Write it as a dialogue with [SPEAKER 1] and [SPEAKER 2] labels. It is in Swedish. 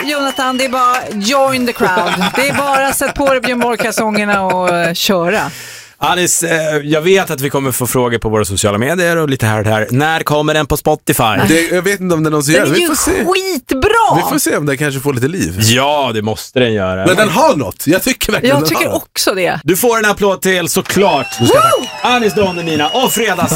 [SPEAKER 1] Jonathan, det är bara join the crowd. Det är bara sätt på dig Björn Borg-kalsongerna och köra.
[SPEAKER 2] Alice, jag vet att vi kommer få frågor på våra sociala medier och lite här och här. När kommer den på Spotify?
[SPEAKER 3] Jag vet inte om den någonsin gör.
[SPEAKER 1] Den är ju skitbra!
[SPEAKER 3] Vi får se om den kanske får lite liv.
[SPEAKER 2] Ja, det måste den göra.
[SPEAKER 3] Men den har något. Jag tycker verkligen
[SPEAKER 1] Jag tycker också det.
[SPEAKER 2] Du får en applåd till, såklart. Anis Don Demina och fredags